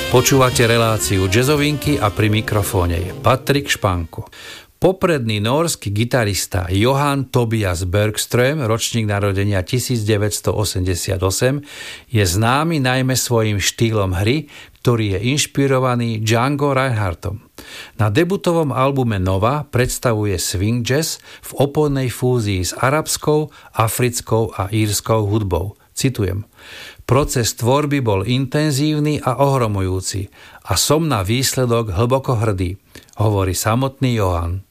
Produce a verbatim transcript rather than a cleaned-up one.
Počúvate reláciu Jazzovinky a pri mikrofóne je Patrik Španko. Popredný nórsky gitarista Johan Tobias Bergström, ročník narodenia devätnásťstoosemdesiatosem, je známy najmä svojím štýlom hry, ktorý je inšpirovaný Django Reinhardtom. Na debutovom albume Nova predstavuje swing jazz v opojnej fúzii s arabskou, africkou a írskou hudbou. Citujem: Proces tvorby bol intenzívny a ohromujúci a som na výsledok hlboko hrdý, hovorí samotný Johan.